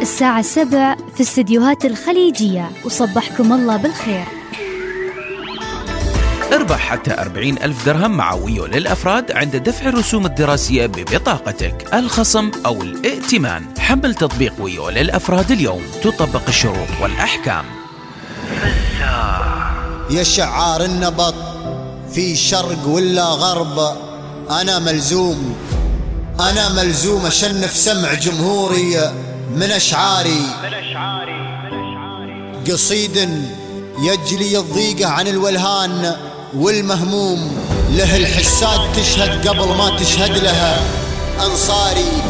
الساعة 7 في استديوهات الخليجية، وصبحكم الله بالخير. اربح حتى 40,000 درهم مع ويو للأفراد عند دفع الرسوم الدراسية ببطاقتك، الخصم أو الائتمان. حمل تطبيق ويو للأفراد اليوم، تطبق الشروط والأحكام. يا شعار النبط في شرق ولا غرب، أنا ملزوم أشنف سمع جمهوري من أشعاري. قصيد يجلي الضيقة عن الولهان والمهموم، له الحساد تشهد قبل ما تشهد لها أنصاري.